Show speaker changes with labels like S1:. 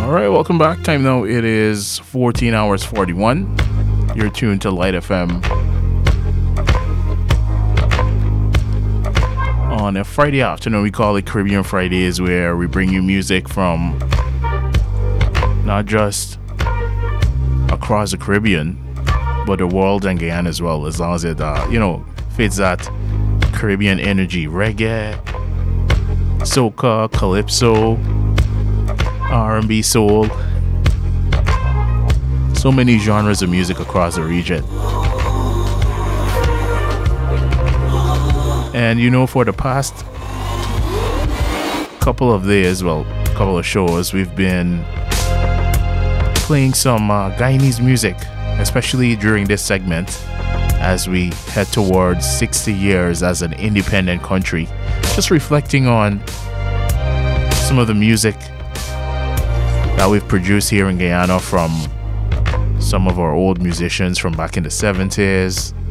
S1: All right, welcome back. Time now it is 14 hours 41. You're tuned to Light FM on a Friday afternoon. We call it Caribbean Fridays, where we bring you music from not just across the Caribbean, but the world and Guyana as well, as long as it fits that Caribbean energy. Reggae, soca, calypso, R&B, soul. So many genres of music across the region. And for the past couple of shows, we've been playing some Guyanese music, especially during this segment as we head towards 60 years as an independent country. Just reflecting on some of the music that we've produced here in Guyana from some of our old musicians from back in the 70s,